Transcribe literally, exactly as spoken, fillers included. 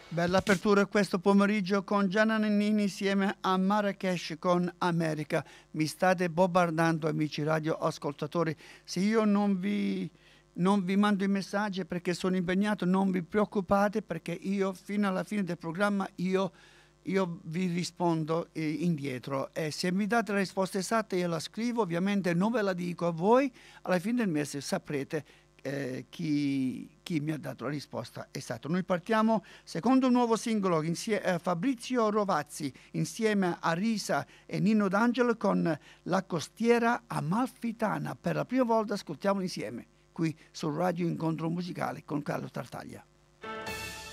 Bella apertura questo pomeriggio con Gianna Nannini insieme a Marrakesh con America. Mi state bombardando, amici radio ascoltatori. Se io non vi, non vi mando i messaggi perché sono impegnato, non vi preoccupate, perché io fino alla fine del programma io, io vi rispondo eh, indietro. E se mi date la risposta esatta io la scrivo, ovviamente non ve la dico a voi, alla fine del mese saprete Eh, chi, chi mi ha dato la risposta esatta. Noi partiamo secondo un nuovo singolo insieme a eh, Fabrizio Rovazzi insieme a Risa e Nino D'Angelo con La costiera amalfitana. Per la prima volta ascoltiamo insieme qui sul Radio Incontro Musicale con Carlo Tartaglia.